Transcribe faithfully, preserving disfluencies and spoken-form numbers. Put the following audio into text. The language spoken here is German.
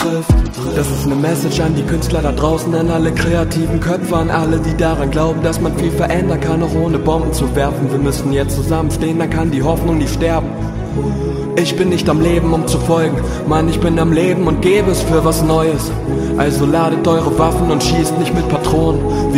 trifft. Das ist eine Message an die Künstler da draußen, an alle kreativen Köpfe, an alle, die daran glauben, dass man viel verändern kann, auch ohne Bomben zu werfen. Wir müssen jetzt zusammenstehen, dann kann die Hoffnung nicht sterben. Ich bin nicht am Leben, um zu folgen, Mann, ich bin am Leben und gebe es für was Neues. Also ladet eure Waffen und schießt nicht mit Patronen.